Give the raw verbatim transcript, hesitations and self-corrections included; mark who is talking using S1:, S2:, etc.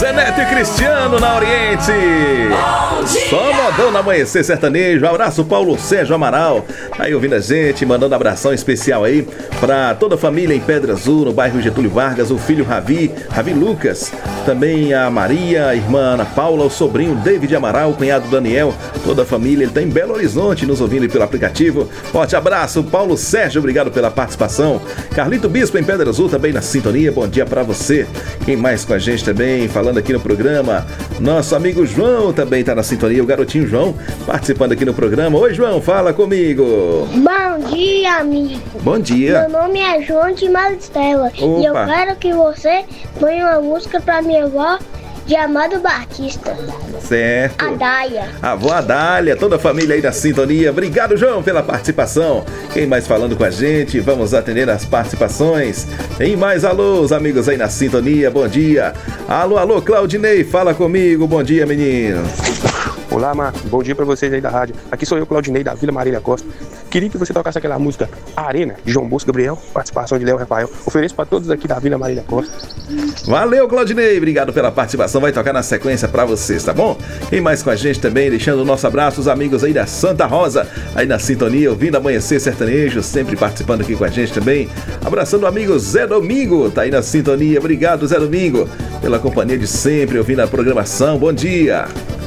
S1: Zé Neto e Cristiano na Oriente. Só modão no amanhecer sertanejo. Abraço Paulo Sérgio Amaral, tá aí ouvindo a gente, mandando abração especial aí pra toda a família em Pedra Azul, no bairro Getúlio Vargas, o filho Ravi, Ravi Lucas, também a Maria, a irmã Ana Paula, o sobrinho David Amaral, o cunhado Daniel, toda a família, ele tá em Belo Horizonte nos ouvindo pelo aplicativo. Forte abraço, Paulo Sérgio, obrigado pela participação. Carlito Bispo em Pedra Azul também na sintonia, bom dia pra você. Quem mais com a gente também, falando aqui no programa, nosso amigo João também tá na sintonia, o garotinho João, participando aqui no programa. Oi João, fala comigo.
S2: Bom dia, amigo.
S1: Bom dia.
S2: Meu nome é João de Maristela.
S1: Opa.
S2: E eu quero que você ponha uma música pra minha avó de Amado Batista.
S1: Certo.
S2: Adália.
S1: A avó Adália, toda a família aí da sintonia. Obrigado, João, pela participação. Quem mais falando com a gente? Vamos atender as participações. Tem mais alôs, amigos aí na sintonia. Bom dia. Alô, alô, Claudinei, fala comigo. Bom dia, menino.
S3: Olá, Marcos. Bom dia pra vocês aí da rádio. Aqui sou eu, Claudinei, da Vila Marília Costa. Queria que você tocasse aquela música Arena, de João Bosco Gabriel, participação de Léo Rafael. Ofereço pra todos aqui da Vila Marília Costa.
S1: Valeu, Claudinei. Obrigado pela participação. Vai tocar na sequência pra vocês, tá bom? Quem mais com a gente também, deixando o nosso abraço, os amigos aí da Santa Rosa, aí na sintonia, ouvindo Amanhecer Sertanejo, sempre participando aqui com a gente também. Abraçando o amigo Zé Domingo, tá aí na sintonia. Obrigado, Zé Domingo, pela companhia de sempre, ouvindo a programação. Bom dia.